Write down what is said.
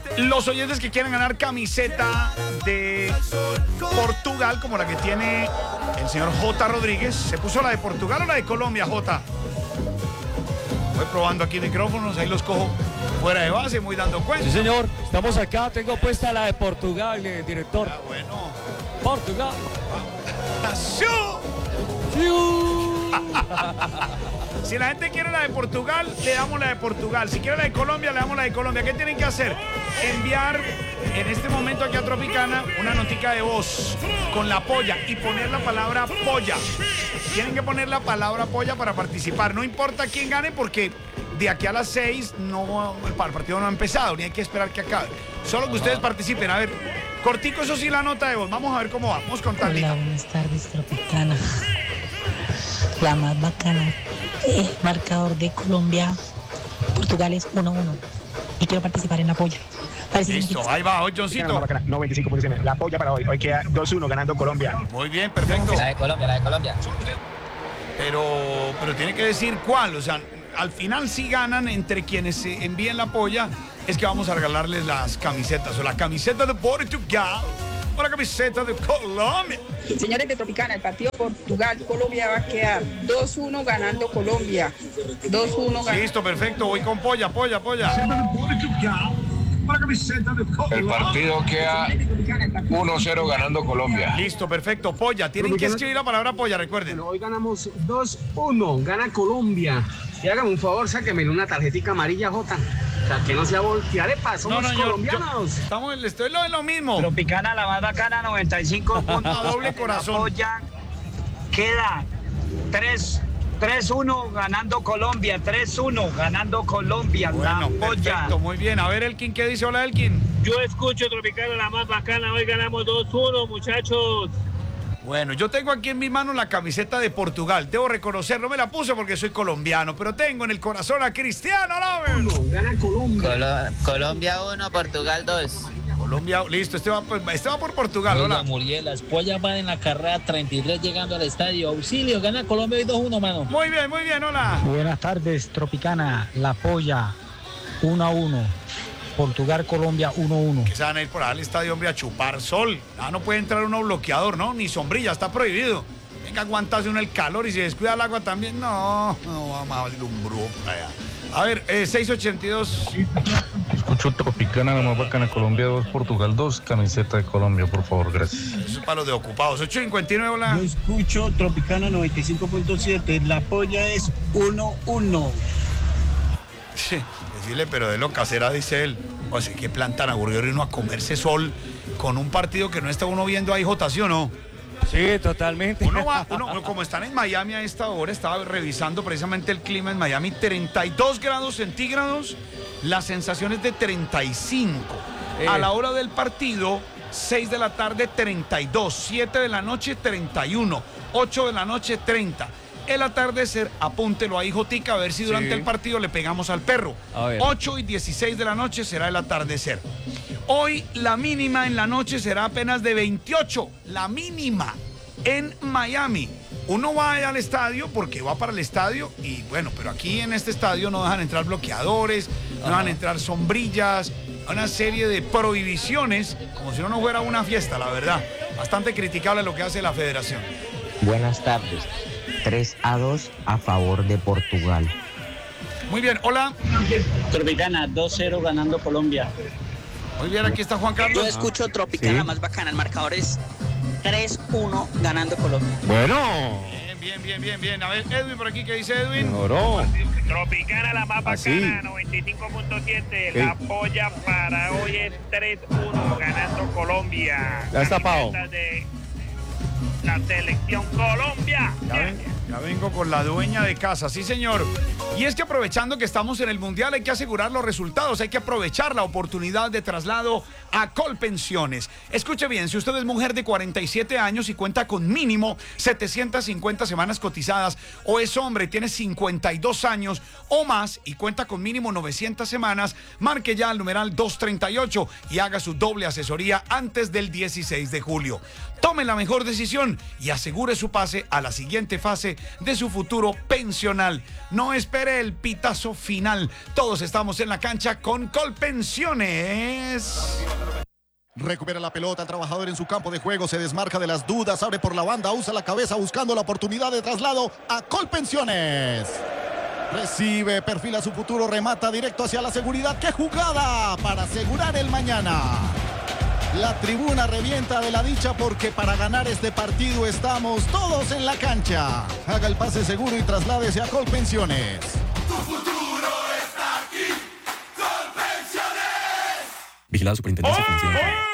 Los oyentes que quieren ganar camiseta de Portugal, como la que tiene el señor J. Rodríguez. ¿Se puso la de Portugal o la de Colombia, J? Voy probando aquí micrófonos, ahí los cojo fuera de base, muy dando cuenta. Sí, señor, estamos acá, tengo puesta la de Portugal, director. Ah, bueno. Portugal. Si la gente quiere la de Portugal, le damos la de Portugal. Si quiere la de Colombia, le damos la de Colombia. ¿Qué tienen que hacer? Enviar en este momento aquí a Tropicana una notica de voz con la polla y poner la palabra polla. Tienen que poner la palabra polla para participar. No importa quién gane porque de aquí a las 6 el partido no ha empezado, ni hay que esperar que acabe. Solo que ustedes participen. A ver, cortico, eso sí, la nota de voz. Vamos a ver cómo va. Vamos con Tardita. Hola, buenas tardes, Tropicana. La más bacana. Marcador de Colombia. Portugal es 1-1. Y quiero participar en la polla. Listo, ahí va, hoy, Johncito. 95 posiciones. La polla para hoy. Hoy queda 2-1 ganando Colombia. Muy bien, perfecto. La de Colombia. Pero tiene que decir cuál. O sea, al final si ganan entre quienes se envíen la polla, es que vamos a regalarles las camisetas. O la camiseta de Portugal o la camiseta de Colombia. Señores de Tropicana, el partido Portugal-Colombia va a quedar 2-1 ganando Colombia. 2-1 ganando. Listo, perfecto. Voy con polla. El partido queda 1-0 ganando Colombia. Listo, perfecto. Polla. Tienen que escribir la palabra polla, recuerden. Bueno, hoy ganamos 2-1. Gana Colombia. Y hágame un favor, sáqueme una tarjetita amarilla, Jota. O sea, que no sea voltearepa, somos colombianos. Estoy lo mismo. Tropicana, la más bacana, 95 puntos. A doble corazón. Polla queda 3-1 ganando Colombia. 3-1 ganando Colombia. Bueno, la polla. perfecto, muy bien. A ver, Elkin, ¿qué dice? Hola, Elkin. Yo escucho Tropicana, la más bacana. Hoy ganamos 2-1, muchachos. Bueno, yo tengo aquí en mi mano la camiseta de Portugal. Debo reconocer, no me la puse porque soy colombiano, pero tengo en el corazón a Cristiano Ronaldo. Gana Colombia. Colombia 1, Portugal 2. Colombia, listo, este va por Portugal. Hola. Muriel, las pollas van en la carrera 33 llegando al estadio. Auxilio, gana Colombia hoy 2-1, mano. Muy bien, hola. Buenas tardes, Tropicana, la polla 1-1. Portugal, Colombia 1-1. Que se van a ir por ahí al estadio, hombre, a chupar sol. No puede entrar uno bloqueador, ¿no? Ni sombrilla, está prohibido. Venga, aguantarse uno el calor y si descuida el agua también. No, vamos a ver un brujo. A ver, 682. Escucho Tropicana, la más bacana, Colombia 2, Portugal 2, camiseta de Colombia, por favor, gracias. Eso es para los de ocupados. 859, hola. Yo escucho Tropicana 95.7, la polla es 1-1. Sí, decirle, pero de lo casera, dice él. O sea, qué plan tan aburrido ir uno a comerse sol con un partido que no está uno viendo ahí, Jota, ¿sí o no? Sí, totalmente. Uno como están en Miami a esta hora, estaba revisando precisamente el clima en Miami, 32 grados centígrados, las sensaciones de 35. A la hora del partido, 6 de la tarde, 32, 7 de la noche, 31, 8 de la noche, 30. El atardecer, apúntelo ahí, Jotica, a ver si durante el partido le pegamos al perro. 8 y 16 de la noche será el atardecer. Hoy la mínima en la noche será apenas de 28, la mínima en Miami. Uno va al estadio porque va para el estadio y bueno, pero aquí en este estadio no dejan entrar bloqueadores, no dejan entrar sombrillas, una serie de prohibiciones, como si no fuera una fiesta, la verdad. Bastante criticable lo que hace la federación. Buenas tardes. 3-2 a favor de Portugal. Muy bien, hola. Tropicana, 2-0 ganando Colombia. Muy bien, aquí está Juan Carlos. Yo escucho Tropicana, más bacana. El marcador es 3-1 ganando Colombia. Bueno. Bien. A ver, Edwin, por aquí, ¿qué dice Edwin? Mejoró. Tropicana, la más bacana, 95.7. La polla para hoy es 3-1 ganando Colombia. Ya está Pau. La selección Colombia. Ya vengo con la dueña de casa, sí señor. Y es que aprovechando que estamos en el Mundial hay que asegurar los resultados, hay que aprovechar la oportunidad de traslado a Colpensiones. Escuche bien, si usted es mujer de 47 años y cuenta con mínimo 750 semanas cotizadas, o es hombre y tiene 52 años o más y cuenta con mínimo 900 semanas, marque ya al numeral 238 y haga su doble asesoría antes del 16 de julio. Tome la mejor decisión y asegure su pase a la siguiente fase de su futuro pensional. No espere el pitazo final. Todos estamos en la cancha con Colpensiones. Recupera la pelota, el trabajador en su campo de juego, se desmarca de las dudas, abre por la banda, usa la cabeza buscando la oportunidad de traslado a Colpensiones. Recibe, perfila su futuro, remata directo hacia la seguridad. ¡Qué jugada para asegurar el mañana! La tribuna revienta de la dicha porque para ganar este partido estamos todos en la cancha. Haga el pase seguro y trasládese a Colpensiones. Tu futuro está aquí. Colpensiones. Vigilado Superintendencia Financiera.